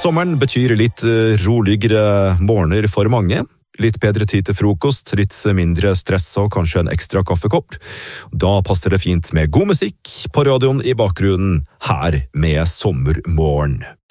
Sommeren betyr litt roligere morgener for mange, litt bedre tid til frokost, litt mindre stress og kanskje en ekstra kaffekopp. Da passer det fint med god musikk på radioen i bakgrunnen her med Sommermorgen.